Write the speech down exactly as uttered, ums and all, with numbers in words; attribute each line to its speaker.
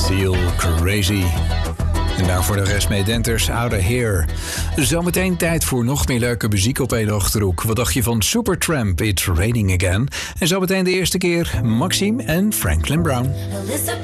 Speaker 1: Seal Crazy. En daarvoor de rest mee Denters Out of Here. Zometeen tijd voor nog meer leuke muziek op één Achterhoek. Wat dacht je van Supertramp, It's Raining Again? En zometeen de eerste keer Maxime en Franklin Brown.